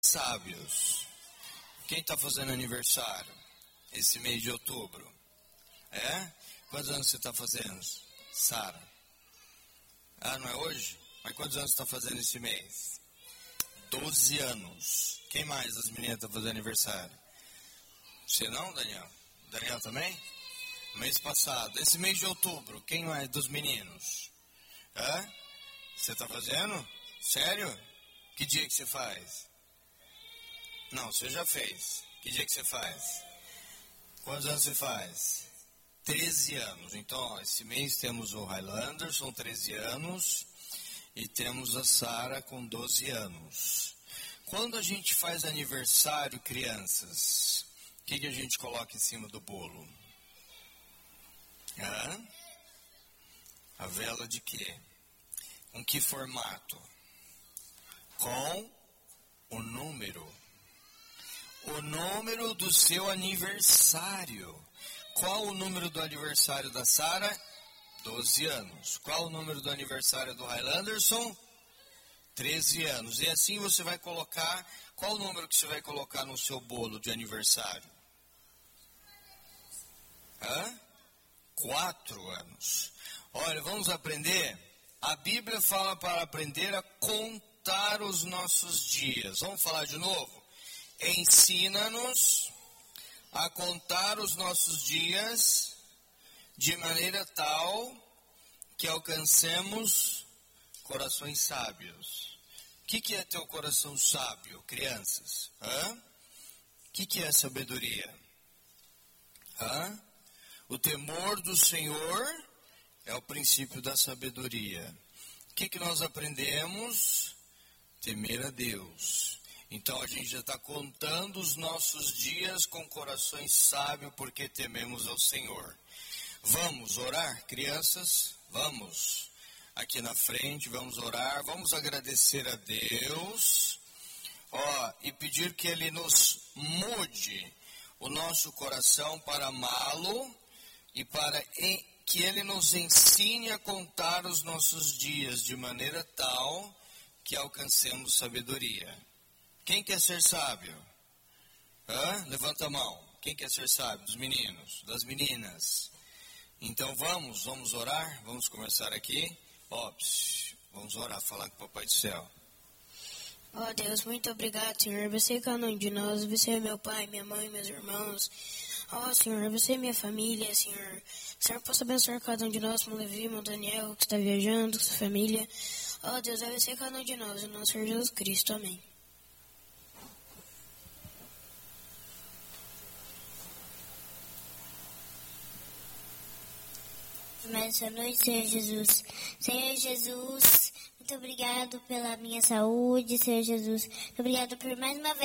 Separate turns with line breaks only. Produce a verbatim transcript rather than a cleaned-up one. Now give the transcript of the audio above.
sábios. Quem está fazendo aniversário esse mês de outubro? É? Quantos anos você está fazendo, Sara? Ah, não é hoje? Mas quantos anos você está fazendo esse mês? doze anos. Quem mais das meninas está fazendo aniversário? Você não, Daniel? Daniel também? Mês passado. Esse mês de outubro, quem mais dos meninos? É? Você está fazendo? Sério? Que dia que você faz? Não, você já fez. Que dia que você faz? Quantos anos você faz? treze anos. Então, ó, esse mês temos o Highlander, são treze anos. E temos a Sara com doze anos. Quando a gente faz aniversário, crianças, o que, que a gente coloca em cima do bolo? Hã? A vela de quê? Com que formato? Com o número. O número do seu aniversário. Qual o número do aniversário da Sara? doze anos. Qual o número do aniversário do Highlanderson? treze anos. E assim você vai colocar, qual o número que você vai colocar no seu bolo de aniversário? Hã? quatro anos. Olha, vamos aprender? A Bíblia fala para aprender a contar os nossos dias. Vamos falar de novo? Ensina-nos a contar os nossos dias de maneira tal que alcancemos corações sábios. O que, que é ter o coração sábio, crianças? Hã? O que, que é sabedoria? Hã? O temor do Senhor é o princípio da sabedoria. O que, que nós aprendemos? Temer a Deus. Então a gente já está contando os nossos dias com corações sábios porque tememos ao Senhor. Vamos orar, crianças? Vamos. Aqui na frente, vamos orar. Vamos agradecer a Deus. Ó, e pedir que Ele nos mude o nosso coração para amá-lo e para que Ele nos ensine a contar os nossos dias de maneira tal que alcancemos sabedoria. Quem quer ser sábio? Hã? Levanta a mão. Quem quer ser sábio? Dos meninos, das meninas. Então vamos, vamos orar, vamos começar aqui. Ó, vamos orar, falar com o Papai do Céu.
Ó oh, Deus, muito obrigado, Senhor. Você é cada um de nós, você é meu pai, minha mãe, meus irmãos. Ó oh, Senhor, você é minha família, Senhor. Senhor, possa abençoar cada um de nós, meu Levi, meu Daniel, que está viajando, com sua família. Ó oh, Deus, abençoe cada um de nós, em nosso Senhor Jesus Cristo. Amém.
Essa noite, Senhor Jesus. Senhor Jesus, muito obrigado pela minha saúde, Senhor Jesus. Muito obrigado por mais uma vez.